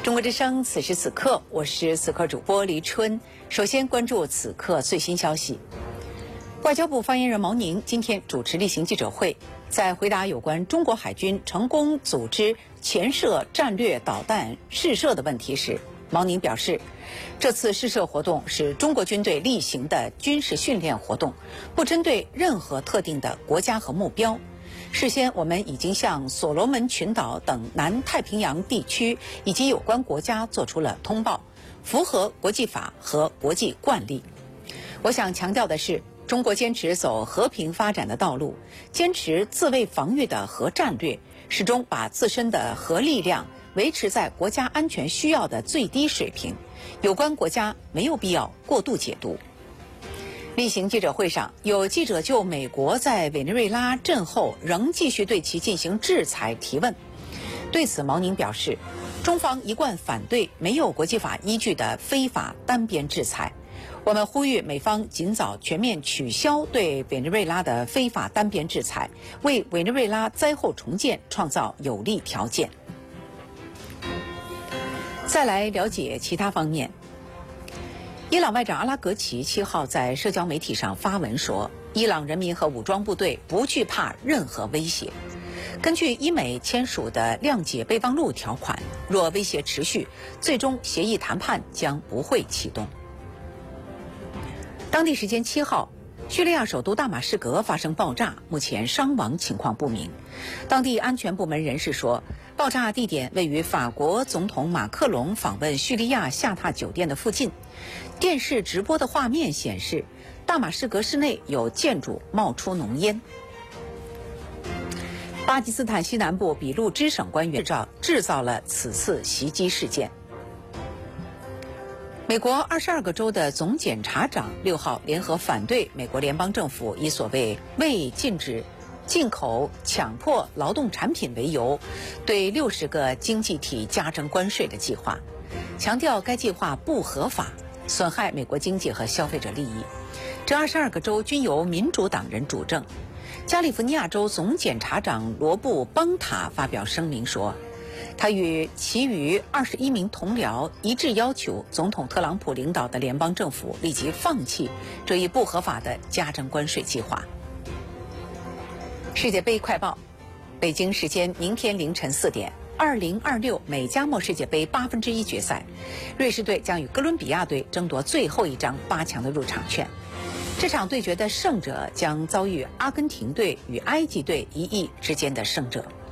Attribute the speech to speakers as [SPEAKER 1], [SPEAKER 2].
[SPEAKER 1] 中国之声，此时此刻，我是此刻主播黎春。首先关注此刻最新消息。外交部发言人毛宁今天主持例行记者会，在回答有关中国海军成功组织潜射战略导弹试射的问题时，毛宁表示，这次试射活动是中国军队例行的军事训练活动，不针对任何特定的国家和目标。事先我们已经向所罗门群岛等南太平洋地区以及有关国家做出了通报，符合国际法和国际惯例。我想强调的是，中国坚持走和平发展的道路，坚持自卫防御的核战略，始终把自身的核力量维持在国家安全需要的最低水平，有关国家没有必要过度解读。例行记者会上，有记者就美国在委内瑞拉震后仍继续对其进行制裁提问。对此，毛宁表示，中方一贯反对没有国际法依据的非法单边制裁。我们呼吁美方尽早全面取消对委内瑞拉的非法单边制裁，为委内瑞拉灾后重建创造有利条件。再来了解其他方面。伊朗外长阿拉格齐7号在社交媒体上发文说，伊朗人民和武装部队不惧怕任何威胁。根据伊美签署的谅解备忘录条款，若威胁持续，最终协议谈判将不会启动。当地时间7号，叙利亚首都大马士革发生爆炸，目前伤亡情况不明。当地安全部门人士说，爆炸地点位于法国总统马克龙访问叙利亚下榻酒店的附近。电视直播的画面显示，大马士革市内有建筑冒出浓烟。巴基斯坦西南部俾路支省官员制造了此次袭击事件。美国22个州的总检察长6号联合反对美国联邦政府以所谓为禁止进口强迫劳动产品为由，对60个经济体加征关税的计划，强调该计划不合法，损害美国经济和消费者利益。这22个州均由民主党人主政。加利福尼亚州总检察长罗布·邦塔发表声明说，他与其余21名同僚一致要求总统特朗普领导的联邦政府立即放弃这一不合法的加征关税计划。世界杯快报，北京时间明天凌晨4点，2026美加墨世界杯1/8决赛，瑞士队将与哥伦比亚队争夺最后一张8强的入场券。这场对决的胜者将遭遇阿根廷队与埃及队1役之间的胜者。